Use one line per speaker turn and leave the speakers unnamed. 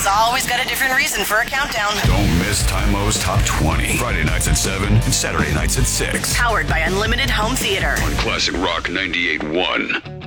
He's always got a different reason for a countdown.
Don't miss Tymo's Top 20. Friday nights at 7 and Saturday nights at 6.
Powered by Unlimited Home Theater.
On Classic Rock 98.1.